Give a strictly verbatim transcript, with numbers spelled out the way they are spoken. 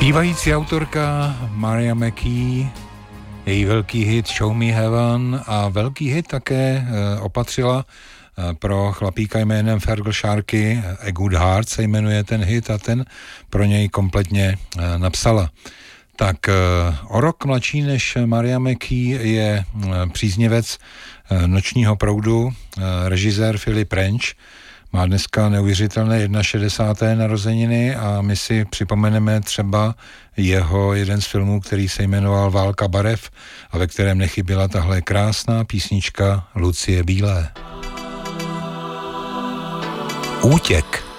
Zpívající autorka Mariah McKee, její velký hit Show Me Heaven a velký hit také opatřila pro chlapíka jménem Fergal Sharkey, A Good Heart se jmenuje ten hit a ten pro něj kompletně napsala. Tak o rok mladší než Mariah McKee je příznivec Nočního proudu, režisér Philip Ranch. Má dneska neuvěřitelné šedesáté jedna narozeniny a my si připomeneme třeba jeho jeden z filmů, který se jmenoval Válka barev a ve kterém nechyběla tahle krásná písnička Lucie Bílé. Útěk.